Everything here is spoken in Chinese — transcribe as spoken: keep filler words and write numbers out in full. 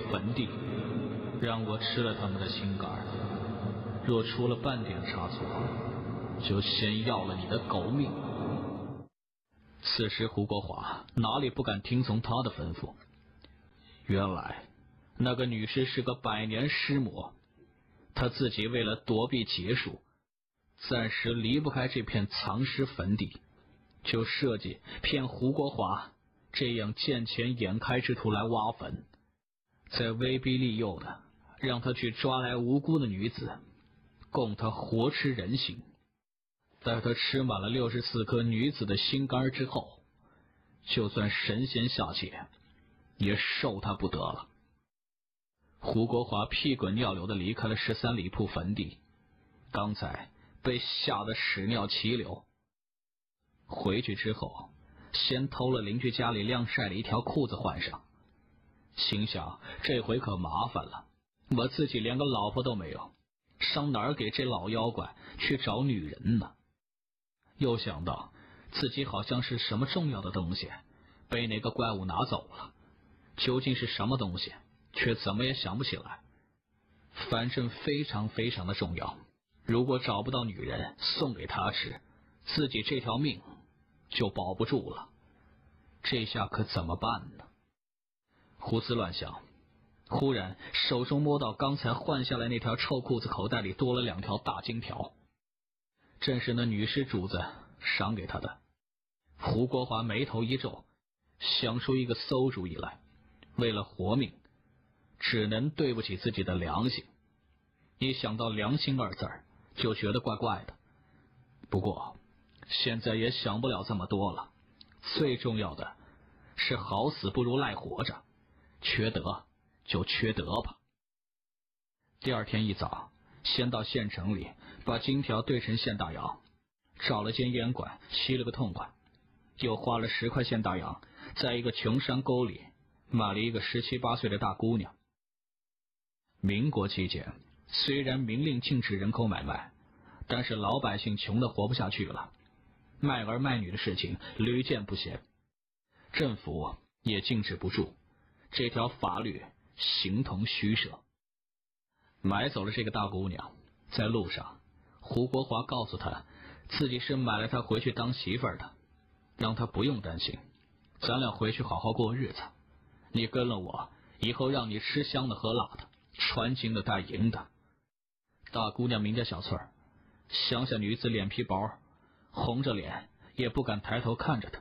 坟地，让我吃了他们的心肝，若出了半点差错，就先要了你的狗命。此时胡国华哪里不敢听从他的吩咐，原来那个女尸是个百年尸魔，他自己为了躲避劫数，暂时离不开这片藏尸坟地，就设计骗胡国华这样见钱眼开之徒来挖坟，再威逼利诱的让他去抓来无辜的女子，供他活吃人心。待他吃满了六十四颗女子的心肝之后，就算神仙下界也受他不得了。胡国华屁滚尿流的离开了十三里铺坟地，刚才被吓得屎尿齐流。回去之后，先偷了邻居家里晾晒的一条裤子换上，心想这回可麻烦了，我自己连个老婆都没有，上哪儿给这老妖怪去找女人呢？又想到自己好像是什么重要的东西被那个怪物拿走了，究竟是什么东西却怎么也想不起来，反正非常非常的重要，如果找不到女人送给他吃，自己这条命就保不住了，这下可怎么办呢？胡思乱想，忽然手中摸到刚才换下来那条臭裤子口袋里多了两条大金条，正是那女尸主子赏给他的。胡国华眉头一皱，想出一个馊主意来，为了活命只能对不起自己的良心。一想到良心二字儿就觉得怪怪的，不过现在也想不了这么多了，最重要的是好死不如赖活着，缺德就缺德吧。第二天一早，先到县城里把金条兑成现大洋，找了间烟馆吸了个痛快，又花了十块现大洋在一个穷山沟里买了一个十七八岁的大姑娘。民国期间虽然明令禁止人口买卖，但是老百姓穷得活不下去了，卖儿卖女的事情屡见不鲜，政府也禁止不住，这条法律形同虚设。买走了这个大姑娘，在路上胡国华告诉她自己是买了她回去当媳妇儿的，让她不用担心，咱俩回去好好过日子，你跟了我以后让你吃香的喝辣的，穿金的戴银的。大姑娘名叫小翠儿，乡下女子脸皮薄，红着脸也不敢抬头看着她。